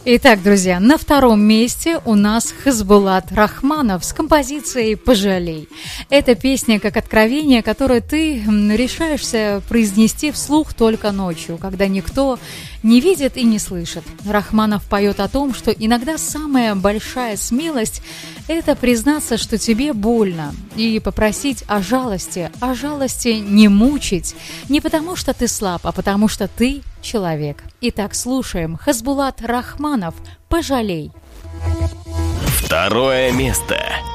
Итак, друзья, на втором месте у нас Хасбулат Рахманов с композицией «Пожалей». Это песня как откровение, которое ты решаешься произнести вслух только ночью, когда никто не видит и не слышит. Рахманов поет о том, что иногда самая большая смелость – это признаться, что тебе больно, и попросить о жалости не мучить, не потому что ты слаб, а потому что ты человек. Итак, слушаем Хасбулат Рахманов «Пожалей». Второе место.